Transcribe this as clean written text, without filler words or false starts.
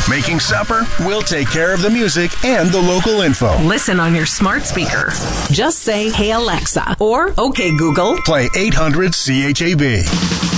Making supper? We'll take care of the music and the local info. Listen on your smart speaker. Just say, "Hey Alexa," or "Okay Google." Play 800 CHAB.